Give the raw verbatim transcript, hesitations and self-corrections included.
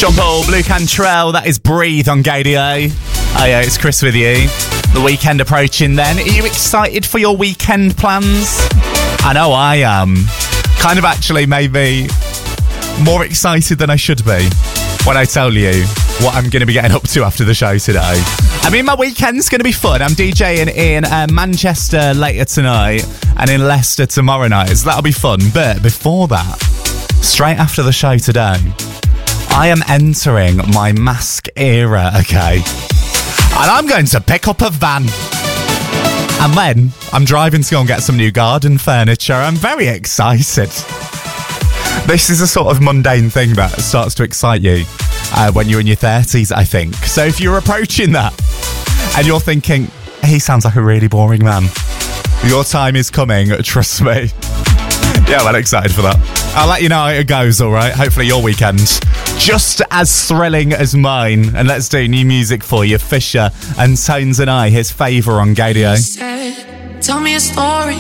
Sean Paul, Blue Cantrell, that is Breathe on Gadio. Oh yeah, it's Chris with you. The weekend approaching then. Are you excited for your weekend plans? I know I am. Kind of actually maybe more excited than I should be when I tell you what I'm going to be getting up to after the show today. I mean, my weekend's going to be fun. I'm DJing in uh, Manchester later tonight and in Leicester tomorrow night, so that'll be fun. But before that, straight after the show today, I am entering my mask era, okay? And I'm going to pick up a van. And then I'm driving to go and get some new garden furniture. I'm very excited. This is a sort of mundane thing that starts to excite you uh, when you're in your thirties, I think. So if you're approaching that and you're thinking, he sounds like a really boring man, your time is coming, trust me. Yeah, well, excited for that. I'll let you know how it goes, all right? Hopefully your weekend's just as thrilling as mine. And let's do new music for you. Fisher and Tones and I, his favour on Gadio. Said, tell me a story